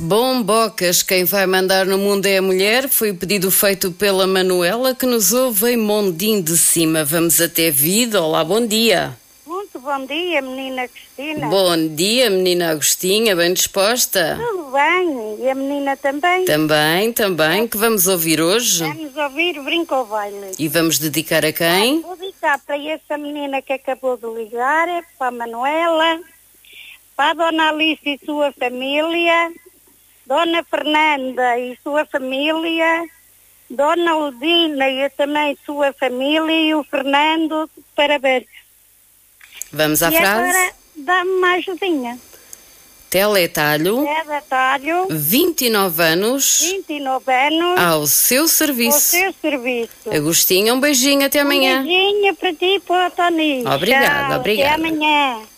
Bombocas, quem vai mandar no mundo é a mulher. Foi o pedido feito pela Manuela, que nos ouve em Mondim de Cima. Vamos até Vida. Olá, bom dia. Muito bom dia, menina Cristina. Bom dia, menina Agostinha, bem disposta? Tudo bem, e a menina também? Também. Que vamos ouvir hoje? Vamos ouvir Brinco ao Baile. E vamos dedicar a quem? Vou dedicar para essa menina que acabou de ligar, para a Manuela, para a Dona Alice e sua família, Dona Fernanda e sua família, Dona Ludina e também sua família e o Fernando, parabéns. Vamos à e frase? Agora dá-me uma ajudinha. Teletalho, Teletalho, 29 anos, 29 anos, ao seu ao serviço. seu serviço. Agostinho, um beijinho, até amanhã. Um beijinho para ti e para o Tony. Obrigada, Tchau, obrigada. Até amanhã.